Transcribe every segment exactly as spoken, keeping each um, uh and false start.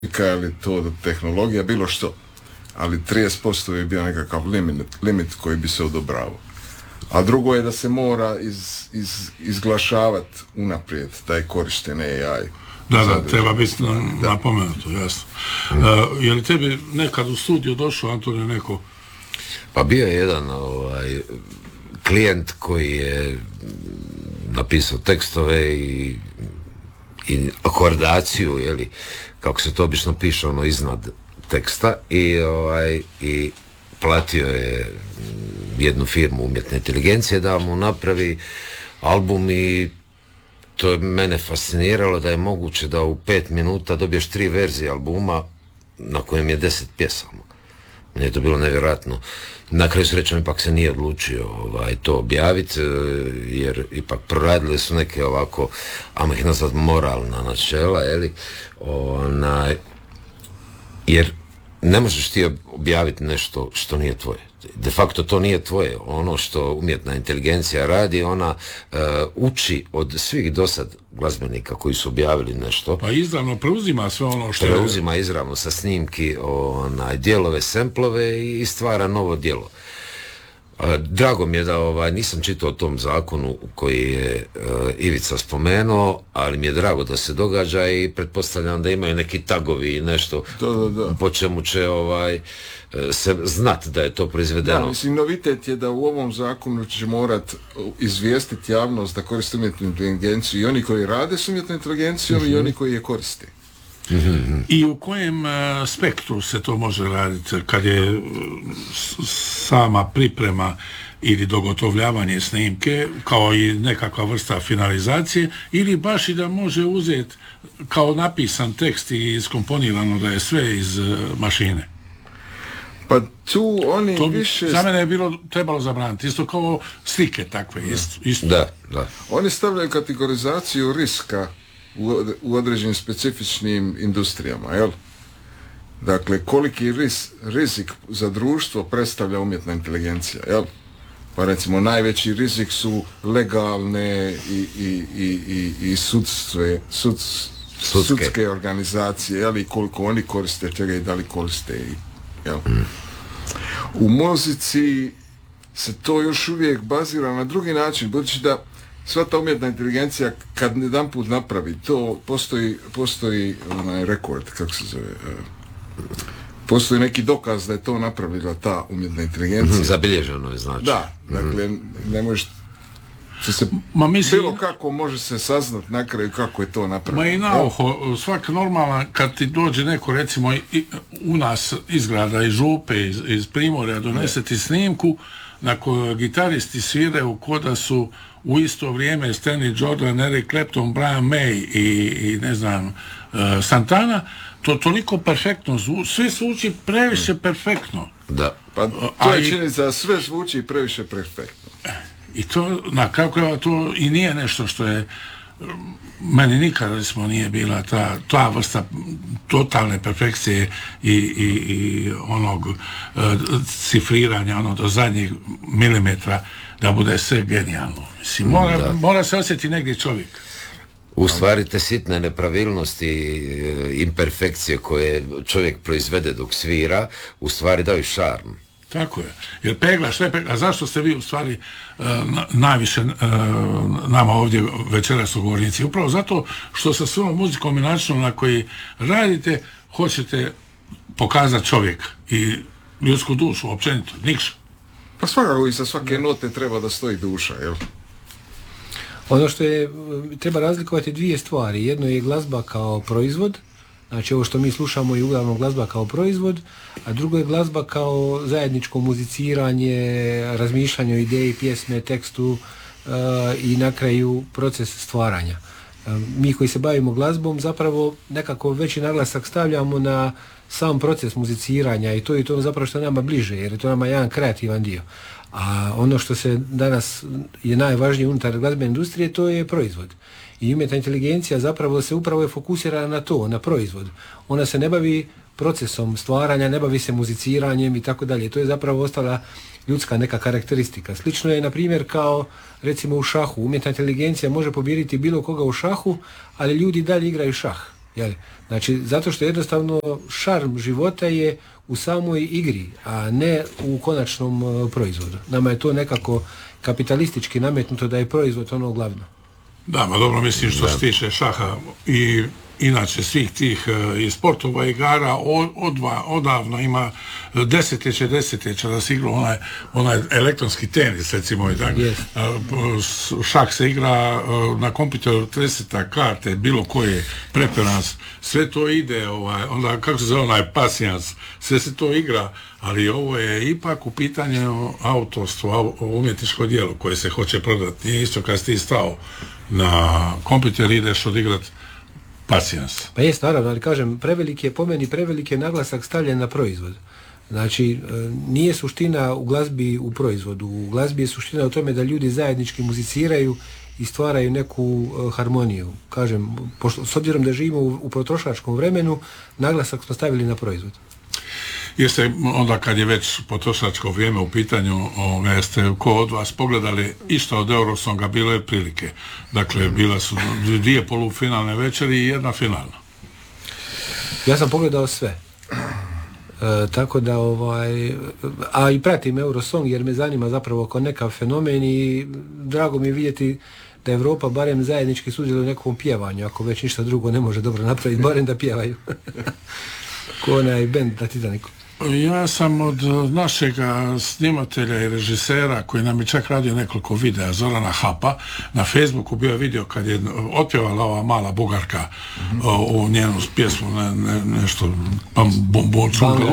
ili to tehnologija, bilo što. Ali trideset posto je bio nekakav limit, limit koji bi se odobravao. A drugo je da se mora iz, iz, izglašavati unaprijed taj korišten A I. Da, da, treba biti na, napomenuto, jasno. Uh, je li tebi nekad u studiju došao, Antonio, neko? Pa bio je jedan ovaj, klijent koji je napisao tekstove i, i akordaciju, jeli, kako se to obično piše, ono iznad teksta, i, ovaj, i platio je jednu firmu umjetne inteligencije da mu napravi album, i to je mene fasciniralo da je moguće da u pet minuta dobiješ tri verzije albuma na kojem je deset pjesama. Meni je to bilo nevjerojatno. Na kraju srećom ipak se nije odlučio ovaj, to objaviti, jer ipak proradili su neke ovako, ajmo ih nazvat, moralna načela, jeli? Ona, jer ne možeš ti objaviti nešto što nije tvoje. De facto to nije tvoje. Ono što umjetna inteligencija radi, ona uh, uči od svih dosad glazbenika koji su objavili nešto. Pa izravno preuzima sve ono što... Preuzima izravno sa snimki onaj, dijelove, semplove i stvara novo djelo. Uh, drago mi je da ovaj, nisam čitao o tom zakonu koji je uh, Ivica spomenuo, ali mi je drago da se događa i pretpostavljam da imaju neki tagovi i nešto da, da, da. po čemu će ovaj, se znat da je to proizvedeno. Da, mislim, novitet je da u ovom zakonu će morat izvijestiti javnost da koriste umjetnu inteligenciju i oni koji rade s umjetnom inteligencijom mm-hmm. i oni koji je koriste. Mm-hmm. I u kojem uh, spektru se to može raditi kad je uh, sama priprema ili dogotovljavanje snimke kao i nekakva vrsta finalizacije, ili baš i da može uzeti kao napisan tekst i iskomponirano da je sve iz uh, mašine? Pa tu oni to više... Za mene je bilo trebalo zabraniti, isto kao slike takve. Da, isto, isto. da, da. Oni stavljaju kategorizaciju riska u, u određenim specifičnim industrijama, jel? Dakle, koliki ris, rizik za društvo predstavlja umjetna inteligencija, jel? Pa recimo, najveći rizik su legalne i, i, i, i, i sudstve, sud, sudske organizacije, jel? I koliko oni koriste čega i da li koriste i, jel? Mm. U muzici se to još uvijek bazira na drugi način, budući da sva ta umjetna inteligencija kad jedan put napravi to, postoji, postoji onaj rekord, kako se zove, postoji neki dokaz da je to napravila ta umjetna inteligencija. Mm, zabilježeno je, znači. Da, dakle, mm. ne možeš se Ma mislim, bilo kako može se saznat na kraju kako je to napravljeno. Ma i naoho, svak normalan, kad ti dođe neko, recimo, i, u nas iz grada, iz Župe, iz, iz Primorja, donese ti snimku na kojoj gitaristi sviraju ko da su u isto vrijeme Stanley Jordan, Eric Clapton, Brian May i, i ne znam, uh, Santana, to toliko perfektno zvuči, sve zvuči previše perfektno. Da. Pa to je činjenica, sve zvuči previše perfektno. I to, na kako je to i nije nešto što je meni nikada recimo nije bila ta, ta vrsta totalne perfekcije i, i, i onog uh, cifriranja ono do zadnjih milimetra da bude sve genijalno. Mislim, mora, mora se osjetiti negdje čovjek. U stvari te sitne nepravilnosti i imperfekcije koje čovjek proizvede dok svira, u stvari daju šarm. Tako je. Jer pegla, što je pegla? A zašto ste vi u stvari uh, najviše uh, nama ovdje večeras u govornici? Upravo zato što sa svojom muzikom i načinom na koji radite hoćete pokazati čovjeka i ljudsku dušu, općenito, nikša. Pa svakako i sa svake note treba da stoji duša, jel? Ono što je, treba razlikovati dvije stvari. Jedno je glazba kao proizvod, znači ovo što mi slušamo je uglavnom glazba kao proizvod, a drugo je glazba kao zajedničko muziciranje, razmišljanje o ideji, pjesme, tekstu uh, i na kraju proces stvaranja. Uh, mi koji se bavimo glazbom zapravo nekako veći naglasak stavljamo na sam proces muziciranja i to je to zapravo što je nama bliže, jer je to nama jedan kreativan dio. A ono što se danas je najvažnije unutar glazbene industrije, to je proizvod. I umjetna inteligencija zapravo se upravo je fokusirana na to, na proizvod. Ona se ne bavi procesom stvaranja, ne bavi se muziciranjem i tako dalje. To je zapravo ostala ljudska neka karakteristika. Slično je, na primjer, kao recimo u šahu. Umjetna inteligencija može pobijediti bilo koga u šahu, ali ljudi dalje igraju šah. Jeli? Znači, zato što jednostavno šarm života je u samoj igri, a ne u konačnom uh, proizvodu. Nama je to nekako kapitalistički nametnuto da je proizvod ono glavno. Da, ma dobro, mislim što se tiče šaha i inače svih tih uh, i sportova i igara od, odva, odavno ima desetljeće, desetljeća da se igra onaj, onaj elektronski tenis, recimo i tako. Yes. Uh, šah se igra uh, na kompjuteru trideset karte, bilo koje preferans, sve to ide, ovaj, onda kako se zove onaj pasijans, sve se to igra, ali ovo je ipak u pitanju autorstvo, umjetničko djelo koje se hoće prodati. Nije isto kad si ti stao na kompjuter, ideš odigrat pasijans. Pa jest, naravno, ali kažem, preveliki je po meni, preveliki je naglasak stavljen na proizvod. Znači, nije suština u glazbi u proizvodu. U glazbi je suština u tome da ljudi zajednički muziciraju i stvaraju neku uh, harmoniju. Kažem, pošto, s obzirom da živimo u, u potrošačkom vremenu, naglasak smo stavili na proizvod. Jeste onda kad je već potrošačko vrijeme u pitanju, o, jeste ko od vas pogledali išta od Eurosonga, bilo je prilike. Dakle, bile su dvije polufinalne večeri i jedna finalna. Ja sam pogledao sve. E, tako da ovaj, a i pratim Eurosong jer me zanima zapravo kao nekav fenomen i drago mi je vidjeti da Europa barem zajednički sudjeluje u nekom pjevanju, ako već ništa drugo ne može dobro napraviti, barem da pjevaju. Ko onaj bend na Titaniku. Ja sam od našeg snimatelja i režisera koji nam je čak radio nekoliko videa, Zorana Hapa, na Facebooku bio video kad je otpjevala ova mala Bugarka mm-hmm. u njenu pjesmu ne, ne, nešto bombon čunga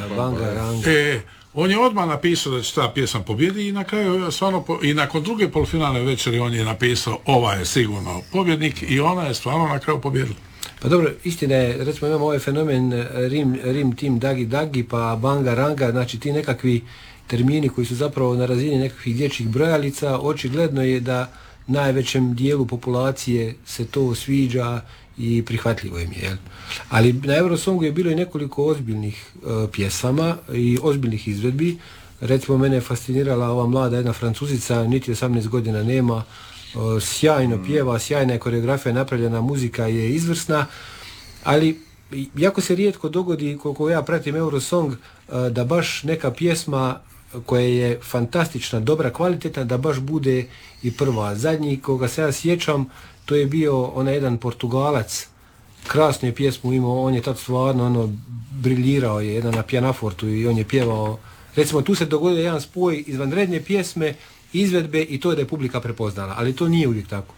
lunga. E, on je odmah napisao da će ta pjesma pobjedi i na kraju stvarno, i nakon druge polufinalne večeri on je napisao ova je sigurno pobjednik i ona je stvarno na kraju pobjedila. Pa dobro, istina je, recimo imamo ovaj fenomen Rim, Rim Team Dagi Dagi pa Banga Ranga, znači ti nekakvi termini koji su zapravo na razini nekakvih dječjih brojalica, očigledno je da najvećem dijelu populacije se to sviđa i prihvatljivo im je. Jel? Ali na Eurosongu je bilo i nekoliko ozbiljnih uh, pjesama i ozbiljnih izvedbi. Recimo mene je fascinirala ova mlada jedna Francuzica, niti osamnaest godina nema, Uh, sjajno pjeva, sjajna je koreografija napravljena, muzika je izvrsna, ali jako se rijetko dogodi, koliko ja pratim Eurosong, uh, da baš neka pjesma koja je fantastična, dobra, kvalitetna, da baš bude i prva. Zadnji koga se ja sjećam, to je bio onaj jedan Portugalac, krasnu je pjesmu imao, on je tad stvarno ono, briljirao je, jedan na pianofortu i on je pjevao, recimo tu se dogodio jedan spoj izvanredne pjesme, izvedbe i to je da je publika prepoznala, ali to nije uvijek tako.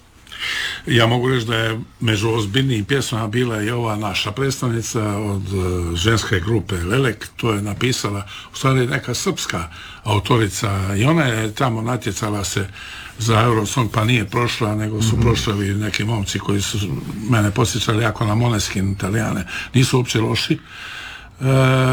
Ja mogu reći da je među ozbiljnijim pjesmama bila i ova naša predstavnica od uh, ženske grupe Lelek, to je napisala u stvari neka srpska autorica i ona je tamo natjecala se za Eurosong pa nije prošla, nego su mm-hmm. prošli neki momci koji su mene posjećali jako na Moneskin Italijane, nisu uopće loši. Uh,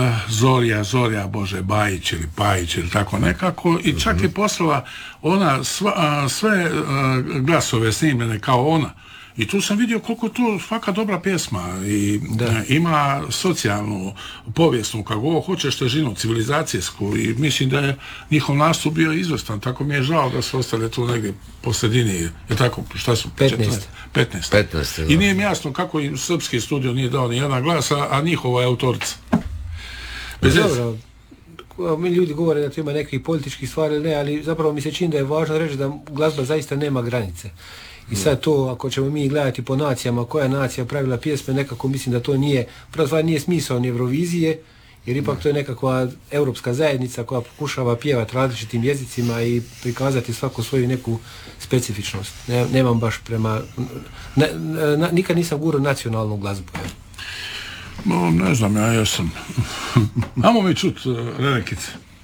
Zorja, Zorja, Bože, Bajić ili Pajić ili tako nekako i čak je poslala ona sva, uh, sve uh, glasove snimljene kao ona i tu sam vidio koliko tu svaka dobra pjesma i uh, ima socijalnu, povijesnu, kako hoćeš težinu, civilizacijsku i mislim da je njihov nastup bio izvrstan, tako mi je žao da su ostale tu negdje po sredini, je tako, šta su? petnaest. petnaest. petnaest I nije mi jasno kako im srpski studio nije dao ni jedan glas, a, a njihova je autorica. Bez dobro, mi ljudi govore da to ima nekih političkih stvari, ne, ali zapravo mi se čini da je važno reći da glazba zaista nema granice. I sad to, ako ćemo mi gledati po nacijama, koja nacija pravila pjesme, nekako mislim da to nije, prvo stvar nije smisao ni Eurovizije, jer ipak to je nekakva europska zajednica koja pokušava pjevati različitim jezicima i prikazati svaku svoju neku specifičnost. Ne, nemam baš prema, ne, ne, nikad nisam gurao nacionalnu glazbu. No, ne znam, ja jesam. Amo mi čut, uh, Renekice.